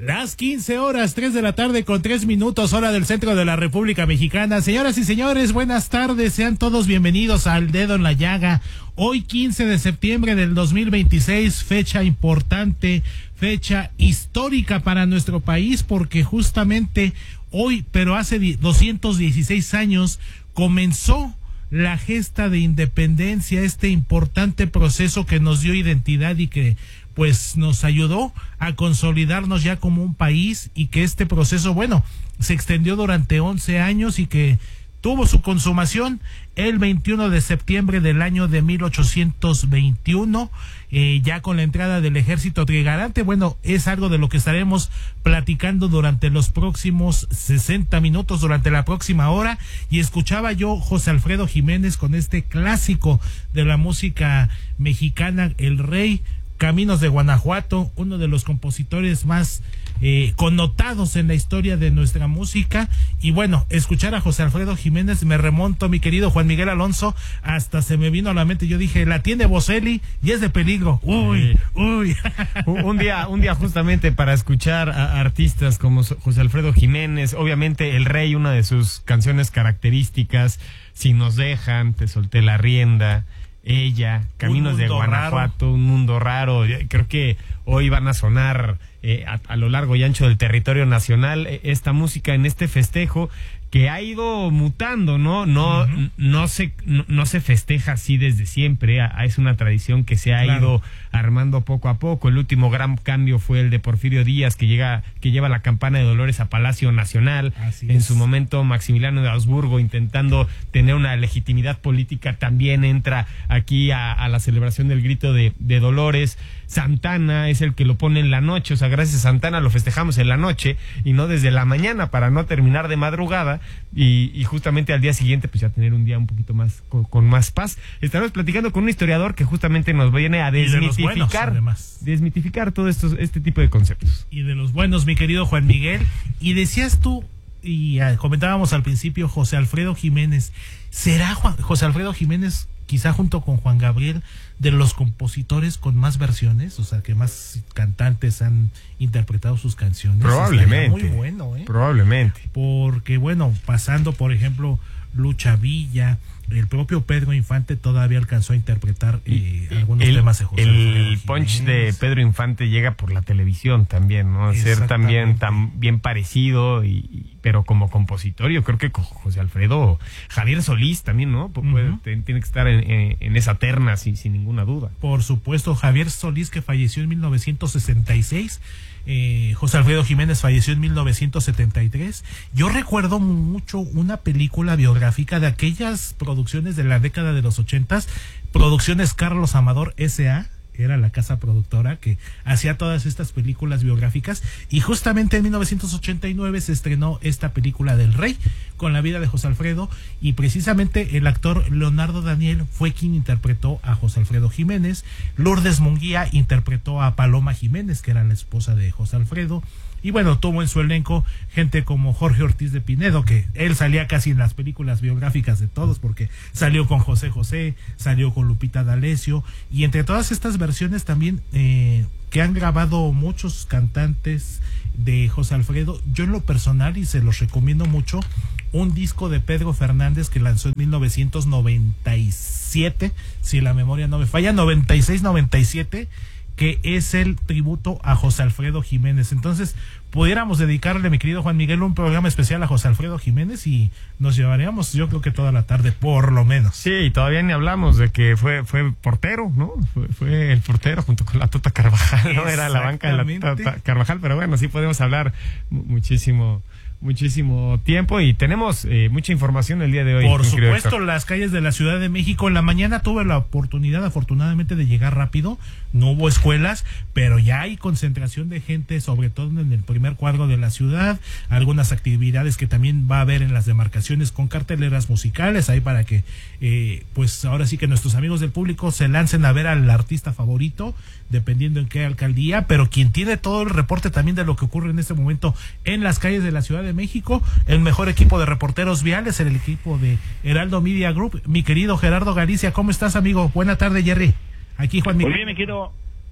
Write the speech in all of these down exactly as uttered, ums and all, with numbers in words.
Las quince horas, tres de la tarde con tres minutos, hora del centro de la República Mexicana. Señoras y señores, buenas tardes, sean todos bienvenidos al Dedo en la Llaga. Hoy quince de septiembre del dos mil veintiséis, fecha importante, fecha histórica para nuestro país, porque justamente hoy, pero hace doscientos dieciséis años, comenzó la gesta de independencia, este importante proceso que nos dio identidad y que pues nos ayudó a consolidarnos ya como un país, y que este proceso, bueno, se extendió durante once años y que tuvo su consumación el veintiuno de septiembre del año de mil ochocientos veintiuno, eh, ya con la entrada del ejército trigarante. Bueno, es algo de lo que estaremos platicando durante los próximos sesenta minutos, durante la próxima hora. Y escuchaba yo José Alfredo Jiménez con este clásico de la música mexicana, El Rey, Caminos de Guanajuato, uno de los compositores más eh, connotados en la historia de nuestra música. Y bueno, escuchar a José Alfredo Jiménez, me remonto, mi querido Juan Miguel Alonso, hasta se me vino a la mente. Yo dije, la tiene Bocelli y es de peligro. Uy, sí. uy. un día, un día justamente para escuchar a artistas como José Alfredo Jiménez, obviamente El Rey, una de sus canciones características, Si nos dejan, Te solté la rienda, Ella, Caminos de Guanajuato, raro. Un mundo raro. Creo que hoy van a sonar eh, a, a lo largo y ancho del territorio nacional eh, esta música en este festejo que ha ido mutando, ¿no? No, uh-huh. no se no, no se festeja así desde siempre. A, a es una tradición que se ha claro. ido armando poco a poco. El último gran cambio fue el de Porfirio Díaz, que llega que lleva la campana de Dolores a Palacio Nacional. Así en es. Su momento, Maximiliano de Habsburgo, intentando tener una legitimidad política, también entra aquí a, a la celebración del grito de, de Dolores. Santana es el que lo pone en la noche, o sea, gracias a Santana lo festejamos en la noche y no desde la mañana, para no terminar de madrugada y, y justamente al día siguiente pues ya tener un día un poquito más con, con más paz. Estaremos platicando con un historiador que justamente nos viene a desmitificar, de buenos, desmitificar todo esto, este tipo de conceptos. Y de los buenos, mi querido Juan Miguel. Y decías tú, y uh, comentábamos al principio, José Alfredo Jiménez. ¿Será Juan, José Alfredo Jiménez, quizá junto con Juan Gabriel, de los compositores con más versiones, o sea, que más cantantes han interpretado sus canciones? Probablemente. Muy bueno, ¿eh? Probablemente. Porque, bueno, pasando, por ejemplo, Lucha Villa, el propio Pedro Infante todavía alcanzó a interpretar eh, algunos el, temas de José El Alfredo punch Jiménez. de Pedro Infante llega por la televisión también, ¿no? Ser también tan bien parecido, y, y, pero como compositor, yo creo que José Alfredo, Javier Solís también, ¿no? Puede, uh-huh. tiene que estar en, en, en esa terna sin, sin ninguna duda. Por supuesto, Javier Solís, que falleció en mil novecientos sesenta y seis. Eh, José Alfredo Jiménez falleció en mil novecientos setenta y tres. Yo recuerdo mucho una película biográfica de aquellas producciones de la década de los ochentas, Producciones Carlos Amador S A era la casa productora que hacía todas estas películas biográficas, y justamente en mil novecientos ochenta y nueve se estrenó esta película del Rey, con la vida de José Alfredo, y precisamente el actor Leonardo Daniel fue quien interpretó a José Alfredo Jiménez. Lourdes Munguía interpretó a Paloma Jiménez, que era la esposa de José Alfredo. Y bueno, tuvo en su elenco gente como Jorge Ortiz de Pinedo, que él salía casi en las películas biográficas de todos, porque salió con José José, salió con Lupita D'Alessio, y entre todas estas versiones también eh, que han grabado muchos cantantes de José Alfredo, yo en lo personal, y se los recomiendo mucho, un disco de Pedro Fernández que lanzó en mil novecientos noventa y siete, si la memoria no me falla, noventa y seis noventa y siete, que es el tributo a José Alfredo Jiménez. Entonces, pudiéramos dedicarle, mi querido Juan Miguel, un programa especial a José Alfredo Jiménez y nos llevaríamos, yo creo que toda la tarde, por lo menos. Sí, todavía ni hablamos de que fue fue portero, ¿no? Fue, fue el portero junto con la Tota Carvajal, ¿no? Era la banca de la Tota Carvajal, pero bueno, sí podemos hablar muchísimo muchísimo tiempo y tenemos eh, mucha información el día de hoy. Por supuesto, las calles de la Ciudad de México. En la mañana tuve la oportunidad, afortunadamente, de llegar rápido. No hubo escuelas, pero ya hay concentración de gente, sobre todo en el primer cuadro de la ciudad. Algunas actividades que también va a haber en las demarcaciones con carteleras musicales, ahí para que, eh, pues ahora sí que nuestros amigos del público se lancen a ver al artista favorito, dependiendo en qué alcaldía, pero quien tiene todo el reporte también de lo que ocurre en este momento en las calles de la Ciudad de México, el mejor equipo de reporteros viales, el equipo de Heraldo Media Group, mi querido Gerardo Galicia. ¿Cómo estás, amigo? Buena tarde, Jerry. Aquí Juan Miguel. Muy bien, me quiero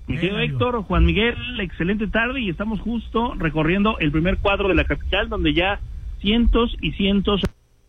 Mi querido Héctor, Juan Miguel, excelente tarde y estamos justo recorriendo el primer cuadro de la capital donde ya cientos y cientos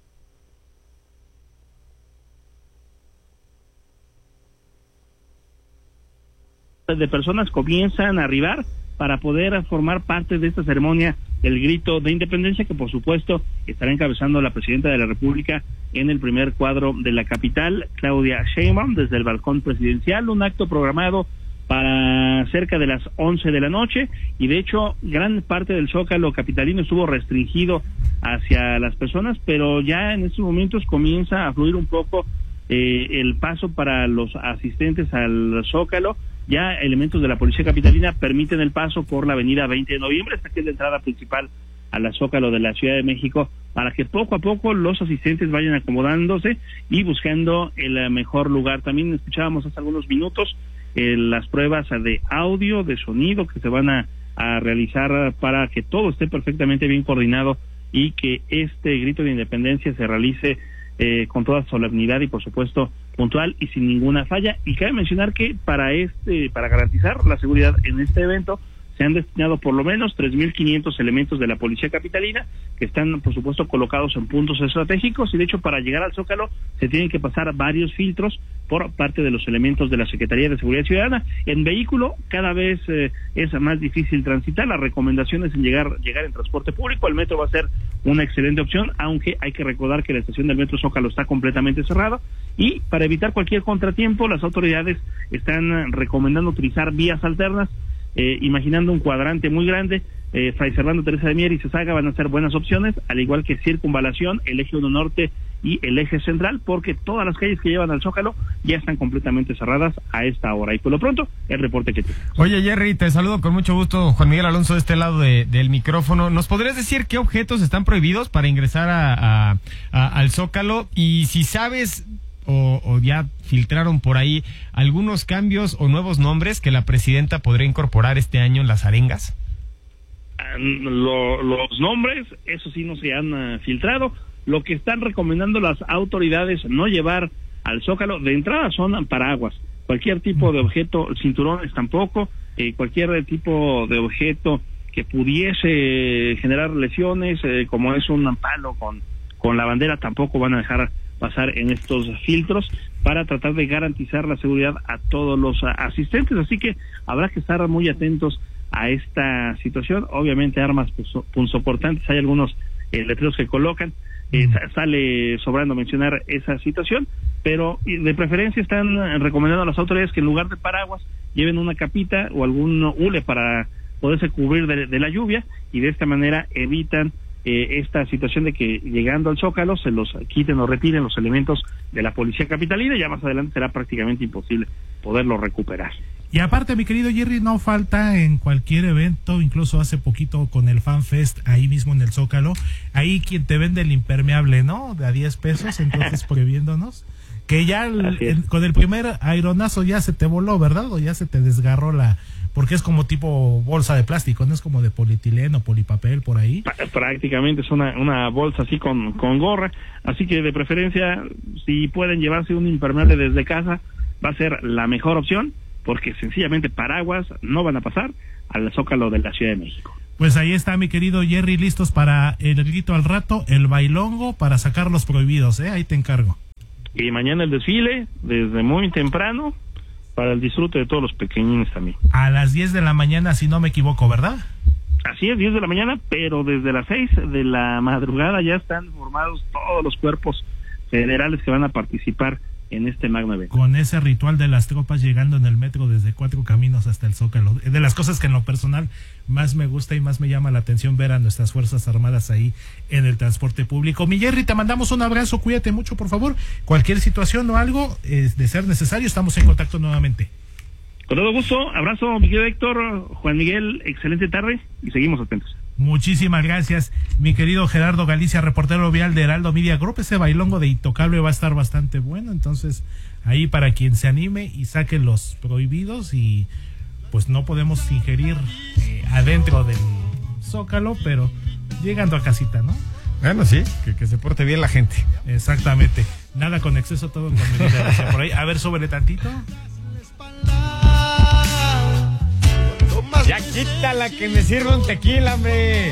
de personas comienzan a arribar para poder formar parte de esta ceremonia del grito de independencia que por supuesto estará encabezando la presidenta de la República en el primer cuadro de la capital, Claudia Sheinbaum, desde el balcón presidencial, un acto programado para cerca de las once de la noche y de hecho gran parte del Zócalo capitalino estuvo restringido hacia las personas, pero ya en estos momentos comienza a fluir un poco eh, el paso para los asistentes al Zócalo. Ya elementos de la policía capitalina permiten el paso por la avenida veinte de noviembre, esta que es la entrada principal a la Zócalo de la Ciudad de México, para que poco a poco los asistentes vayan acomodándose y buscando el mejor lugar. También escuchábamos hace algunos minutos eh, las pruebas de audio, de sonido que se van a, a realizar para que todo esté perfectamente bien coordinado y que este grito de independencia se realice eh, con toda solemnidad y por supuesto puntual y sin ninguna falla. Y cabe mencionar que para este para garantizar la seguridad en este evento se han destinado por lo menos tres mil quinientos elementos de la policía capitalina que están por supuesto colocados en puntos estratégicos y de hecho para llegar al Zócalo se tienen que pasar varios filtros por parte de los elementos de la Secretaría de Seguridad Ciudadana. En vehículo cada vez eh, es más difícil transitar, las recomendaciones en llegar llegar en transporte público, el metro va a ser una excelente opción, aunque hay que recordar que la estación del metro Zócalo está completamente cerrada y para evitar cualquier contratiempo las autoridades están recomendando utilizar vías alternas. Eh, imaginando un cuadrante muy grande, eh, Fray Servando, Teresa de Mier y Cesaga van a ser buenas opciones, al igual que Circunvalación, el eje uno norte y el eje central, porque todas las calles que llevan al Zócalo ya están completamente cerradas a esta hora. Y por lo pronto, el reporte que tenemos. Oye, Jerry, te saludo con mucho gusto, Juan Miguel Alonso, de este lado de, del micrófono. ¿Nos podrías decir qué objetos están prohibidos para ingresar a, a, a, al Zócalo? Y si sabes... O, o ya filtraron por ahí algunos cambios o nuevos nombres que la presidenta podría incorporar este año en las arengas. Lo, los nombres, eso sí no se han uh, filtrado. Lo que están recomendando las autoridades no llevar al Zócalo de entrada son paraguas, cualquier tipo de objeto, cinturones tampoco, eh, cualquier tipo de objeto que pudiese generar lesiones, eh, como es un palo con, con la bandera, tampoco van a dejar pasar en estos filtros para tratar de garantizar la seguridad a todos los asistentes, así que habrá que estar muy atentos a esta situación. Obviamente armas punzocortantes, hay algunos eh, letreros que colocan, eh, sale sobrando mencionar esa situación, pero de preferencia están recomendando a las autoridades que en lugar de paraguas lleven una capita o algún hule para poderse cubrir de, de la lluvia y de esta manera evitan Eh, esta situación de que llegando al Zócalo se los quiten o retiren los elementos de la policía capitalina y ya más adelante será prácticamente imposible poderlo recuperar. Y aparte, mi querido Jerry, no falta en cualquier evento, incluso hace poquito con el Fan Fest ahí mismo en el Zócalo, ahí quien te vende el impermeable, ¿no? De a diez pesos, entonces previéndonos, que ya el, el, con el primer aironazo ya se te voló, ¿verdad? O ya se te desgarró la... Porque es como tipo bolsa de plástico, no es como de polietileno, polipapel, por ahí. Prácticamente es una, una bolsa así con, con gorra, así que de preferencia, si pueden llevarse un impermeable desde casa, va a ser la mejor opción, porque sencillamente paraguas no van a pasar al Zócalo de la Ciudad de México. Pues ahí está, mi querido Jerry, listos para el grito al rato, el bailongo, para sacar los prohibidos, ¿eh? Ahí te encargo. Y mañana el desfile, desde muy temprano, para el disfrute de todos los pequeñines también. A las diez de la mañana, si no me equivoco, ¿verdad? Así es, diez de la mañana, pero desde las seis de la madrugada ya están formados todos los cuerpos federales que van a participar en este magno evento. Con ese ritual de las tropas llegando en el metro desde Cuatro Caminos hasta el Zócalo. De las cosas que en lo personal más me gusta y más me llama la atención ver a nuestras Fuerzas Armadas ahí en el transporte público. Mi Jerry, te mandamos un abrazo, cuídate mucho, por favor. Cualquier situación o algo eh, de ser necesario, estamos en contacto nuevamente. Con todo gusto, abrazo, mi querido Héctor, Juan Miguel, excelente tarde y seguimos atentos. Muchísimas gracias, mi querido Gerardo Galicia, reportero vial de Heraldo Media Group. Ese bailongo de Intocable va a estar bastante bueno, entonces ahí para quien se anime y saque los prohibidos, y pues no podemos ingerir eh, adentro del Zócalo, pero llegando a casita, ¿no? Bueno, sí, que, que se porte bien la gente. Exactamente, nada con exceso, todo con medida. Por ahí, a ver, súbele tantito. Ya quítala que me sirva un tequila, hombre.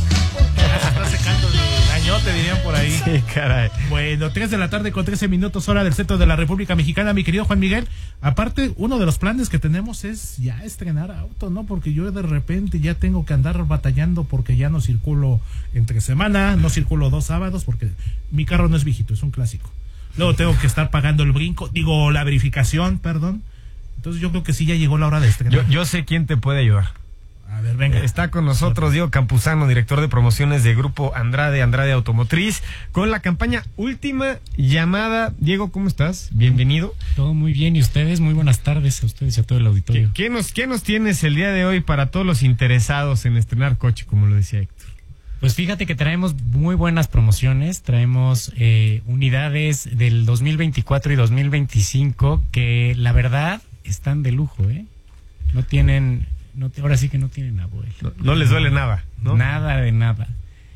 Se está secando el añote, dirían por ahí. Sí, caray. Bueno, tres de la tarde con trece minutos, hora del centro de la República Mexicana, mi querido Juan Miguel. Aparte, uno de los planes que tenemos es ya estrenar auto, ¿no? Porque yo de repente ya tengo que andar batallando porque ya no circulo entre semana, no circulo dos sábados porque mi carro no es viejito, es un clásico. Luego tengo que estar pagando el brinco, digo, la verificación, perdón. Entonces yo creo que sí ya llegó la hora de estrenar. Yo, yo sé quién te puede ayudar. A ver, venga. Está con nosotros Diego Campuzano, director de promociones de Grupo Andrade, Andrade Automotriz, con la campaña Última Llamada. Diego, ¿cómo estás? Bienvenido. Todo muy bien, y ustedes, muy buenas tardes a ustedes y a todo el auditorio. ¿Qué, qué, nos, ¿Qué nos tienes el día de hoy para todos los interesados en estrenar coche, como lo decía Héctor? Pues fíjate que traemos muy buenas promociones, traemos eh, unidades del dos mil veinticuatro y dos mil veinticinco que la verdad están de lujo, ¿eh? No tienen... No, ahora sí que no tienen abuelo. No, no les duele nada, ¿no? Nada de nada.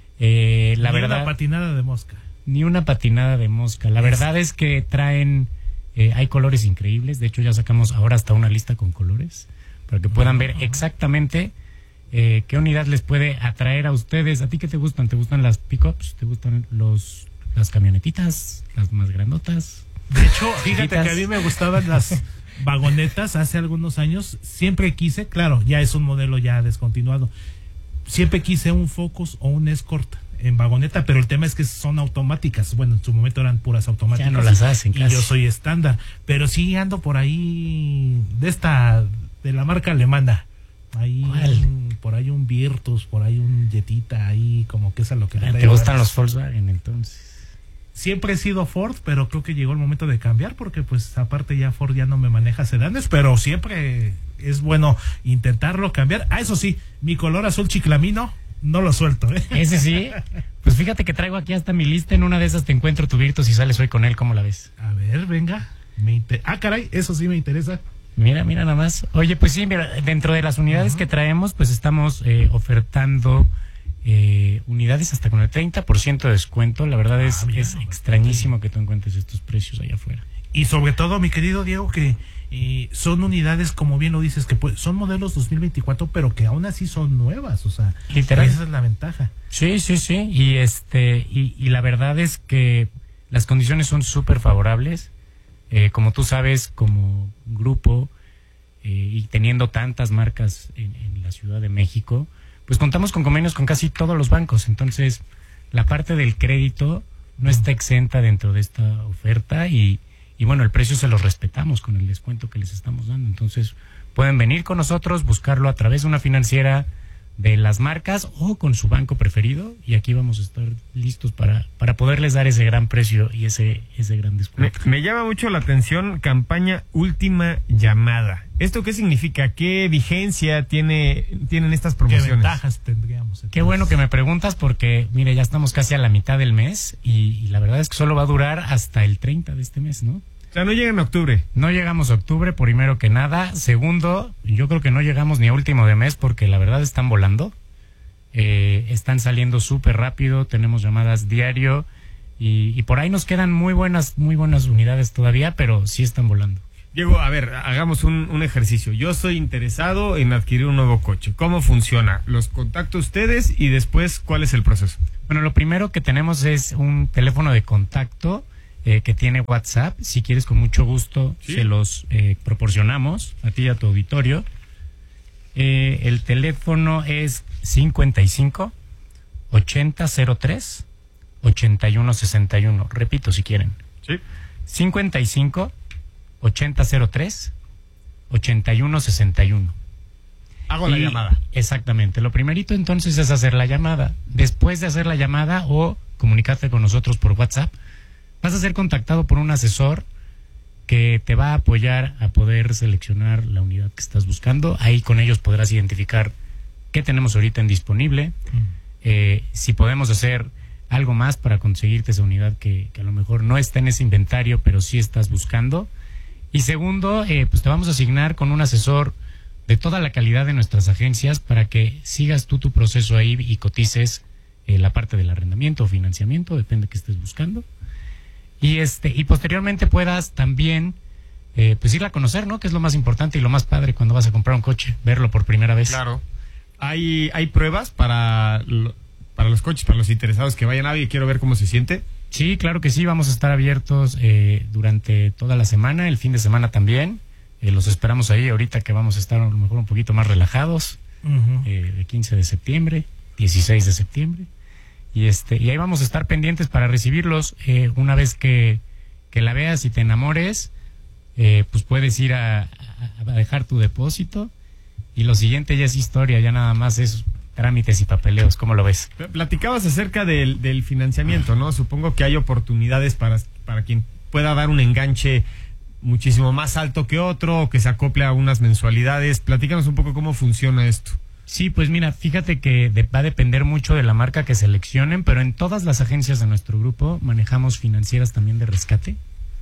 Eh, la Ni verdad, una patinada de mosca. Ni una patinada de mosca. La es... verdad es que traen, eh, hay colores increíbles. De hecho, ya sacamos ahora hasta una lista con colores para que puedan uh-huh. ver exactamente eh, qué unidad les puede atraer a ustedes. ¿A ti qué te gustan? ¿Te gustan las pickups? ¿Te gustan los las camionetitas? ¿Las más grandotas? De hecho, fíjate que a mí me gustaban las vagonetas hace algunos años. Siempre quise, claro, ya es un modelo ya descontinuado, siempre quise un Focus o un Escort en vagoneta, pero el tema es que son automáticas. Bueno, en su momento eran puras automáticas. Ya no las hacen, y casi. Yo soy estándar, pero sí ando por ahí de esta, de la marca alemana. Ahí un, por ahí un Virtus, por ahí un Jetita, ahí como que es a lo que ah, te gustan los Volkswagen entonces. Siempre he sido Ford, pero creo que llegó el momento de cambiar porque pues aparte ya Ford ya no me maneja sedanes, pero siempre es bueno intentarlo cambiar. Ah, eso sí, mi color azul chiclamino no lo suelto, ¿eh? Ese sí. Pues fíjate que traigo aquí hasta mi lista, en una de esas te encuentro tu Virtus y sales hoy con él, ¿cómo la ves? A ver, venga. Me inter... Ah, caray, eso sí me interesa. Mira, mira nada más. Oye, pues sí, mira, dentro de las unidades uh-huh. que traemos, pues estamos eh, ofertando Eh, unidades hasta con el treinta por ciento de descuento. La verdad es, ah, mira, es extrañísimo que tú encuentres estos precios allá afuera. Y sobre todo, mi querido Diego, que eh, son unidades, como bien lo dices, que pues, son modelos dos mil veinticuatro, pero que aún así son nuevas, o sea, literal, esa es la ventaja. Sí, sí, sí, y este y, y la verdad es que las condiciones son súper favorables. Eh, como tú sabes, como grupo eh, y teniendo tantas marcas en, en la Ciudad de México, pues contamos con convenios con casi todos los bancos. Entonces, la parte del crédito no está exenta dentro de esta oferta y, y bueno, el precio se lo respetamos con el descuento que les estamos dando. Entonces, pueden venir con nosotros, buscarlo a través de una financiera de las marcas o con su banco preferido, y aquí vamos a estar listos para, para poderles dar ese gran precio y ese, ese gran descuento. Me, me llama mucho la atención campaña Última Llamada. ¿Esto qué significa? ¿Qué vigencia tiene tienen estas promociones? ¿Qué ventajas tendríamos? Entonces? Qué bueno que me preguntas porque, mire, ya estamos casi a la mitad del mes y, y la verdad es que solo va a durar hasta el treinta de este mes, ¿no? O sea, no llega en octubre. No llegamos a octubre, primero que nada. Segundo, yo creo que no llegamos ni a último de mes porque la verdad están volando. Eh, están saliendo súper rápido, tenemos llamadas diario y, y por ahí nos quedan muy buenas, muy buenas unidades todavía, pero sí están volando. Diego, a ver, hagamos un, un ejercicio. Yo estoy interesado en adquirir un nuevo coche. ¿Cómo funciona? Los contacto a ustedes y después, ¿cuál es el proceso? Bueno, lo primero que tenemos es un teléfono de contacto Eh, que tiene WhatsApp. Si quieres, con mucho gusto, ¿sí? Se los eh, proporcionamos a ti y a tu auditorio. Eh, el teléfono es cincuenta y cinco, ochenta cero tres, ochenta y uno sesenta y uno. Repito, si quieren. Sí. cincuenta y cinco, ochenta cero tres, ochenta y uno sesenta y uno. Hago la y, llamada. Exactamente. Lo primerito entonces es hacer la llamada. Después de hacer la llamada o comunicarte con nosotros por WhatsApp, vas a ser contactado por un asesor que te va a apoyar a poder seleccionar la unidad que estás buscando. Ahí con ellos podrás identificar qué tenemos ahorita en disponible, mm. eh, si podemos hacer algo más para conseguirte esa unidad que, que a lo mejor no está en ese inventario, pero sí estás buscando. Y segundo, eh, pues te vamos a asignar con un asesor de toda la calidad de nuestras agencias para que sigas tú tu proceso ahí y cotices eh, la parte del arrendamiento o financiamiento, depende de qué estés buscando. Y este y posteriormente puedas también eh, pues irla a conocer, ¿no? Que es lo más importante y lo más padre cuando vas a comprar un coche, verlo por primera vez. Claro. ¿Hay, hay pruebas para, lo, para los coches, para los interesados que vayan a y quiero ver cómo se siente? Sí, claro que sí, vamos a estar abiertos eh, durante toda la semana, el fin de semana también. Eh, los esperamos ahí ahorita que vamos a estar a lo mejor un poquito más relajados, uh-huh. eh, el quince de septiembre, dieciséis de septiembre. Y este y ahí vamos a estar pendientes para recibirlos. Eh, una vez que, que la veas y te enamores, eh, pues puedes ir a, a, a dejar tu depósito. Y lo siguiente ya es historia, ya nada más es trámites y papeleos. ¿Cómo lo ves? Platicabas acerca del, del financiamiento, ¿no? Supongo que hay oportunidades para, para quien pueda dar un enganche muchísimo más alto que otro, o que se acople a unas mensualidades. Platícanos un poco cómo funciona esto. Sí, pues mira, fíjate que de, va a depender mucho de la marca que seleccionen, pero en todas las agencias de nuestro grupo manejamos financieras también de rescate.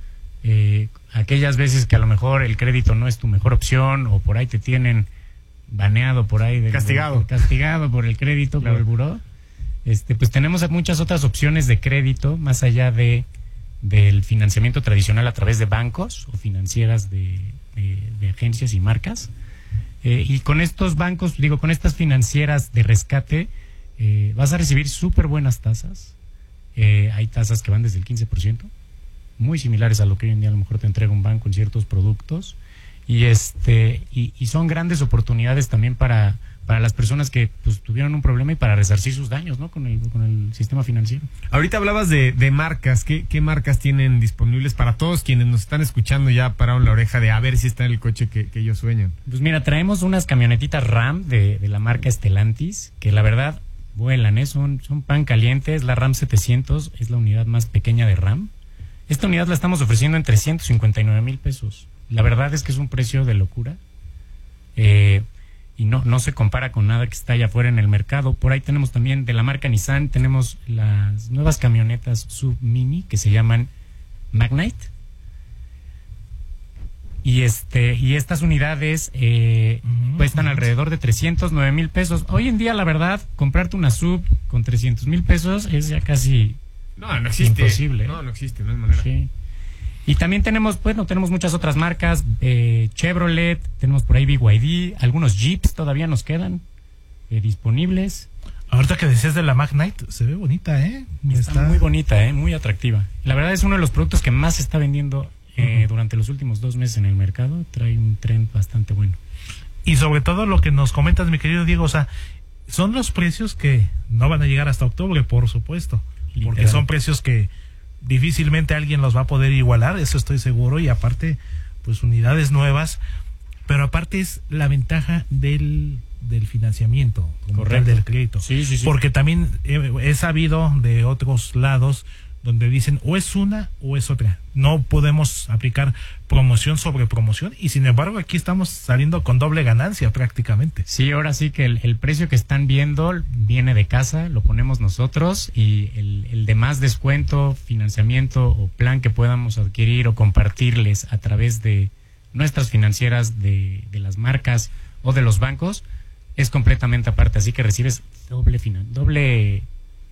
Eh, aquellas veces que a lo mejor el crédito no es tu mejor opción, o por ahí te tienen baneado por ahí de, castigado de, castigado por el crédito, claro. por el buró, este pues tenemos muchas otras opciones de crédito más allá de del financiamiento tradicional a través de bancos o financieras de, de, de agencias y marcas, eh, y con estos bancos, digo, con estas financieras de rescate, eh, vas a recibir súper buenas tasas. Eh, hay tasas que van desde el quince por ciento, muy similares a lo que hoy en día a lo mejor te entrega un banco en ciertos productos. Y este y, y son grandes oportunidades también para, para las personas que pues tuvieron un problema y para resarcir sus daños, ¿no? Con el, con el sistema financiero. Ahorita hablabas de, de marcas. ¿Qué, ¿Qué marcas tienen disponibles para todos quienes nos están escuchando? Ya pararon la oreja de a ver si está en el coche que, que ellos sueñan. Pues mira, traemos unas camionetitas RAM de, de la marca Stellantis, que la verdad vuelan, ¿eh? Son, son pan caliente. Es la RAM setecientos, es la unidad más pequeña de RAM. Esta unidad la estamos ofreciendo en trescientos cincuenta y nueve mil pesos. La verdad es que es un precio de locura, eh, y no, no se compara con nada que está allá afuera en el mercado. Por ahí tenemos también de la marca Nissan, tenemos las nuevas camionetas Sub Mini que se llaman Magnite. Y este y estas unidades eh, uh-huh. cuestan alrededor de trescientos nueve mil pesos. Hoy en día, la verdad, comprarte una Sub con trescientos mil pesos es ya casi no, no existe. imposible. No, no existe, no hay manera. Sí. Y también tenemos, bueno, tenemos muchas otras marcas, eh, Chevrolet, tenemos por ahí B Y D, algunos Jeeps todavía nos quedan eh, disponibles. Ahorita que decías de la Magnite, se ve bonita, ¿eh? Está, está muy bonita, ¿eh? Muy atractiva. La verdad es uno de los productos que más se está vendiendo eh, uh-huh. durante los últimos dos meses en el mercado. Trae un trend bastante bueno. Y sobre todo lo que nos comentas, mi querido Diego, o sea, son los precios que no van a llegar hasta octubre, por supuesto. Literal. Porque son precios que difícilmente alguien los va a poder igualar, eso estoy seguro, y aparte, pues unidades nuevas, pero aparte es la ventaja del, del financiamiento, como tal, del crédito. Sí, sí, sí. Porque también he, he sabido de otros lados donde dicen o es una o es otra. No podemos aplicar promoción sobre promoción y sin embargo aquí estamos saliendo con doble ganancia prácticamente. Sí, ahora sí que el, el precio que están viendo viene de casa, lo ponemos nosotros y el, el demás descuento, financiamiento o plan que podamos adquirir o compartirles a través de nuestras financieras de, de las marcas o de los bancos es completamente aparte, así que recibes doble finan doble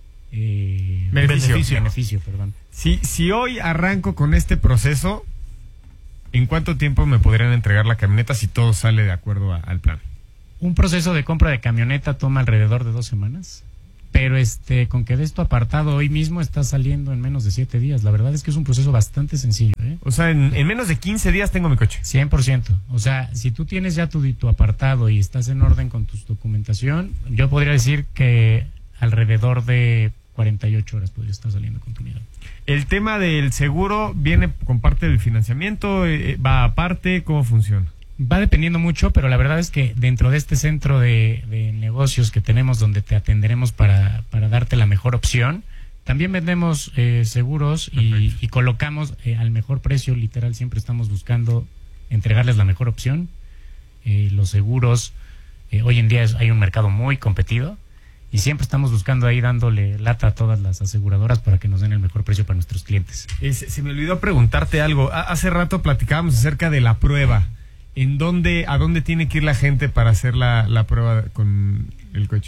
Eh, beneficio, beneficio, beneficio perdón. Si, si hoy arranco con este proceso, ¿en cuánto tiempo me podrían entregar la camioneta si todo sale de acuerdo a, al plan? Un proceso de compra de camioneta toma alrededor de dos semanas, pero este con que des tu apartado hoy mismo está saliendo en menos de siete días. La verdad es que es un proceso bastante sencillo, ¿eh? O sea, en, en menos de quince días tengo mi coche. cien por ciento. O sea, si tú tienes ya tu, tu apartado y estás en orden con tu documentación, yo podría decir que alrededor de cuarenta y ocho horas podría estar saliendo con tu unidad. El tema del seguro viene con parte del financiamiento, eh, va aparte, ¿cómo funciona? Va dependiendo mucho, pero la verdad es que dentro de este centro de, de negocios que tenemos donde te atenderemos para, para darte la mejor opción, también vendemos eh, seguros y, y colocamos eh, al mejor precio, literal, siempre estamos buscando entregarles la mejor opción. Eh, los seguros, eh, hoy en día es, hay un mercado muy competido, y siempre estamos buscando ahí dándole lata a todas las aseguradoras para que nos den el mejor precio para nuestros clientes. Eh, se, se me olvidó preguntarte algo. Ha, hace rato platicábamos acerca de la prueba. ¿En dónde, a dónde tiene que ir la gente para hacer la, la prueba con el coche?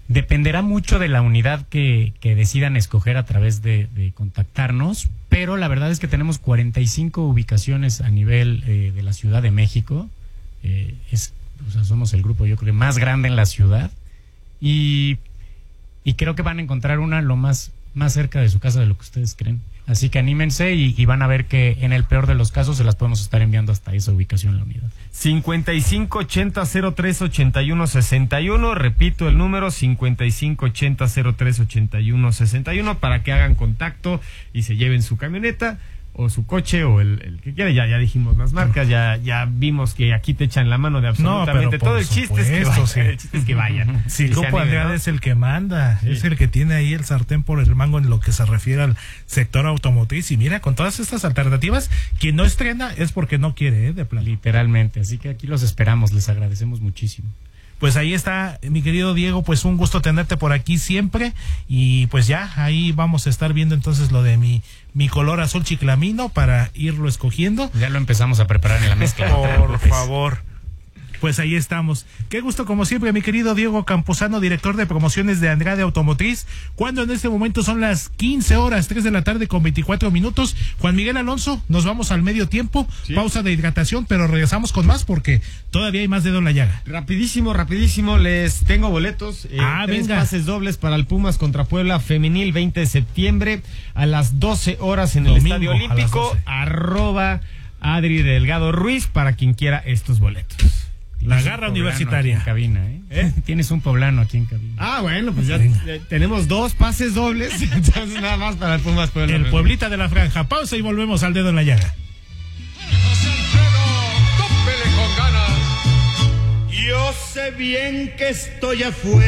Dependerá mucho de la unidad que, que decidan escoger a través de, de contactarnos, pero la verdad es que tenemos cuarenta y cinco ubicaciones a nivel eh, de la Ciudad de México. Eh, es, o sea, somos el grupo, yo creo, más grande en la ciudad, y, y creo que van a encontrar una lo más, más cerca de su casa de lo que ustedes creen. Así que anímense y, y van a ver que en el peor de los casos se las podemos estar enviando hasta esa ubicación, la unidad. cincuenta y cinco ochenta cero tres ochenta y uno sesenta y uno, repito el número, cincuenta y cinco ochenta cero tres ochenta y uno sesenta y uno, para que hagan contacto y se lleven su camioneta o su coche o el, el que quiera. Ya ya dijimos las marcas, ya ya vimos que aquí te echan la mano de absolutamente no, todo. El chiste, es que vayan, sí. el chiste es que vayan. Sí, el Grupo Andrade, ¿no? Es el que manda, sí. Es el que tiene ahí el sartén por el mango en lo que se refiere al sector automotriz. Y mira, con todas estas alternativas, quien no estrena es porque no quiere, ¿eh? De plan. Literalmente, así que aquí los esperamos, les agradecemos muchísimo. Pues ahí está, mi querido Diego, pues un gusto tenerte por aquí siempre, y pues ya, ahí vamos a estar viendo entonces lo de mi, mi color azul chiclamino para irlo escogiendo. Ya lo empezamos a preparar en la mezcla. Por favor. Pues ahí estamos. Qué gusto, como siempre, mi querido Diego Campuzano, director de promociones de Andrade Automotriz, cuando en este momento son las quince horas, tres de la tarde con veinticuatro minutos. Juan Miguel Alonso, nos vamos al medio tiempo, sí. Pausa de hidratación, pero regresamos con más porque todavía hay más dedo en la llaga. Rapidísimo, rapidísimo, les tengo boletos. Eh, ah, tres venga. pases dobles para el Pumas contra Puebla femenil, veinte de septiembre a las doce horas en el Domingo, Estadio Olímpico. Arroba Adri Delgado Ruiz para quien quiera estos boletos. La garra universitaria. En cabina, ¿eh? ¿Eh? Tienes un poblano aquí en cabina. Ah, bueno, pues ya eh, tenemos dos pases dobles. Entonces nada más para el Pumas Puebla. El Pueblita de la Franja. Pausa y volvemos al dedo en la llaga. José Alfredo, tópele con ganas. Yo sé bien que estoy afuera.